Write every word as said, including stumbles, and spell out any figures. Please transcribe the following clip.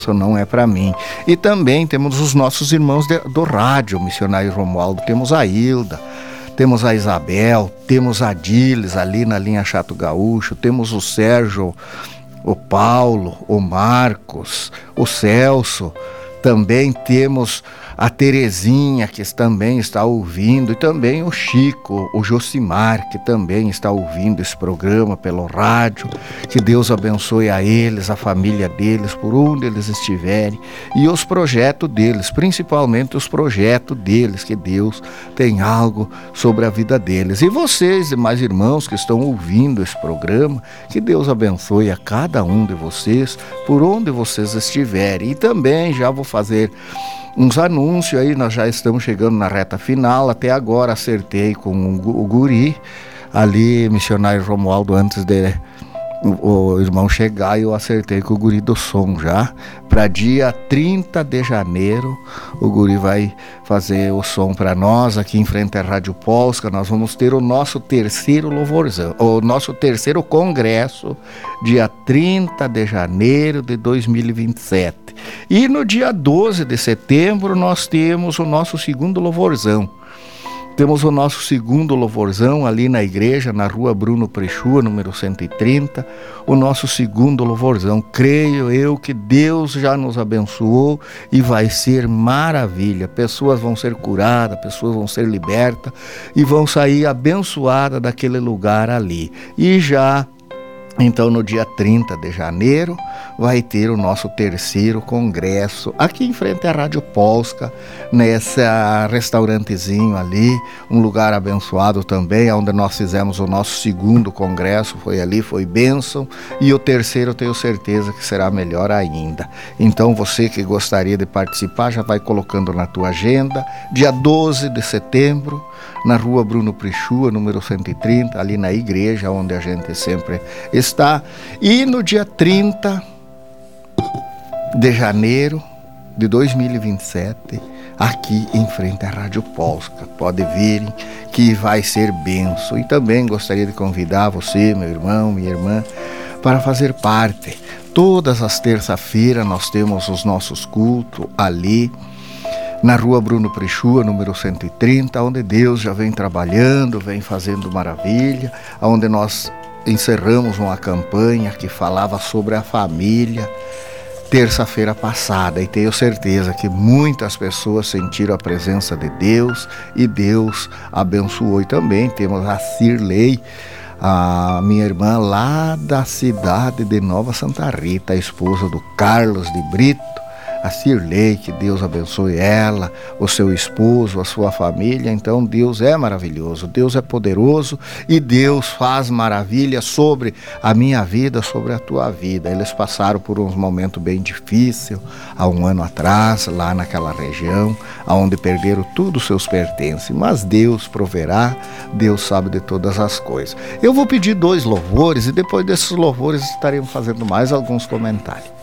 Isso não é para mim. E também temos os nossos irmãos de, do rádio, o missionário Romualdo, temos a Hilda, temos a Isabel, temos a Diles ali na linha Chato Gaúcho, temos o Sérgio, o Paulo, o Marcos, o Celso, também temos a Terezinha, que também está ouvindo, e também o Chico, o Josimar, que também está ouvindo esse programa pelo rádio. Que Deus abençoe a eles, a família deles, por onde eles estiverem, e os projetos deles, principalmente os projetos deles, que Deus tem algo sobre a vida deles. E vocês, demais irmãos que estão ouvindo esse programa, que Deus abençoe a cada um de vocês, por onde vocês estiverem. E também já vou fazer uns anúncios aí, nós já estamos chegando na reta final. Até agora acertei com o guri ali, missionário Romualdo, antes de o irmão chegar, eu acertei com o guri do som já, para dia trinta de janeiro, o guri vai fazer o som para nós, aqui em frente à Rádio Polska. Nós vamos ter o nosso terceiro louvorzão, o nosso terceiro congresso, dia trinta de janeiro de dois mil e vinte e sete. E no dia doze de setembro nós temos o nosso segundo louvorzão. Temos o nosso segundo louvorzão ali na igreja, na rua Bruno Prechua, número cento e trinta. O nosso segundo louvorzão. Creio eu que Deus já nos abençoou e vai ser maravilha. Pessoas vão ser curadas, pessoas vão ser libertas e vão sair abençoadas daquele lugar ali. E já... Então, no dia trinta de janeiro, vai ter o nosso terceiro congresso, aqui em frente à Rádio Polska, nesse restaurantezinho ali, um lugar abençoado também, onde nós fizemos o nosso segundo congresso, foi ali, foi bênção, e o terceiro tenho certeza que será melhor ainda. Então, você que gostaria de participar, já vai colocando na tua agenda, dia doze de setembro, na rua Bruno Prechua, número cento e trinta, ali na igreja, onde a gente sempre está. E no dia trinta de janeiro de dois mil e vinte e sete, aqui em frente à Rádio Polska. Pode virem que vai ser benção. E também gostaria de convidar você, meu irmão, minha irmã, para fazer parte. Todas as terças-feiras nós temos os nossos cultos ali, na rua Bruno Prechua, número cento e trinta, onde Deus já vem trabalhando, vem fazendo maravilha, onde nós encerramos uma campanha que falava sobre a família, terça-feira passada, e tenho certeza que muitas pessoas sentiram a presença de Deus, e Deus abençoou. E também temos a Cirlei, a minha irmã lá da cidade de Nova Santa Rita, a esposa do Carlos de Brito, a Cirlei, que Deus abençoe ela, o seu esposo, a sua família. Então Deus é maravilhoso, Deus é poderoso, e Deus faz maravilha sobre a minha vida, sobre a tua vida. Eles passaram por uns momentos bem difíceis, há um ano atrás, lá naquela região, onde perderam todos os seus pertences, mas Deus proverá, Deus sabe de todas as coisas. Eu vou pedir dois louvores, e depois desses louvores estaremos fazendo mais alguns comentários.